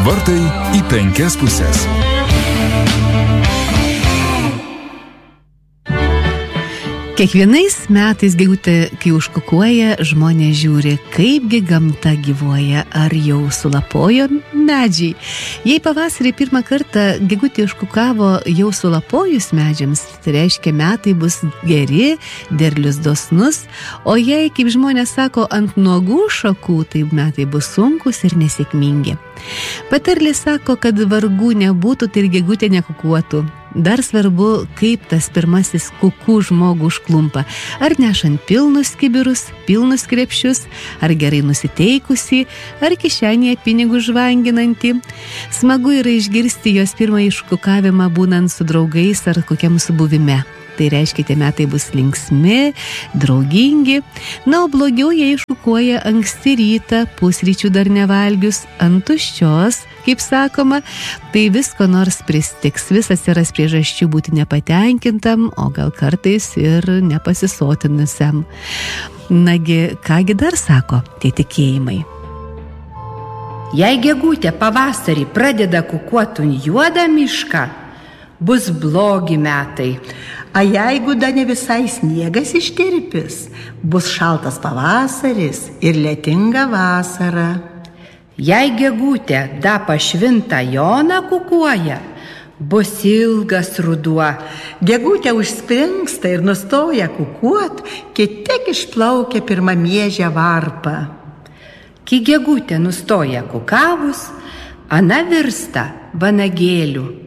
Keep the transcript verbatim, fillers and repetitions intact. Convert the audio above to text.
Vartai į penkias pusės. Kiekvienais metais gegutė, kai užkukuoja, žmonės žiūri, kaipgi gamta gyvuoja, ar jau sulapojo medžiai. Jei pavasarį pirmą kartą gegutė užkukavo jau sulapojus medžiams, tai reiškia metai bus geri, derlius dosnus, o jei, kaip žmonės sako, ant nuogų šakų, tai metai bus sunkus ir nesėkmingi. Patarlė sako, kad vargų nebūtų, tai ir gegutė nekukuotų. Dar svarbu, kaip tas pirmasis kukų žmogų užklumpa. Ar nešant pilnus kibirus, pilnus krepšius, ar gerai nusiteikusi, ar kišenėje pinigų žvanginantį. Smagu yra išgirsti jos pirmąjį iškukavimą būnant su draugais ar kokiam subuvime. Tai reiškia, tie metai bus linksmi, draugingi. Na, o blogiau jie iškukuoja anksti rytą, pusryčių dar nevalgius, ant tuščios, kaip sakoma, tai visko nors pristiks, vis atsiras priežasčių būti nepatenkintam, o gal kartais ir nepasisotinusiam. Nagi, kągi dar sako tie tikėjimai? Jei gegutė pavasarį pradeda kukuoti juodą mišką, bus blogi metai. A jeigu da ne visai sniegas ištirpis, bus šaltas pavasaris ir lietinga vasara. Jei gegutė da pašvintą joną kukuoja, bus ilgas ruduo. Gegutė užspringsta ir nustoja kukuot, kai tik išplaukia pirmą miežę varpą. Kai gegutė nustoja kukavus, ana virsta vanagėliu.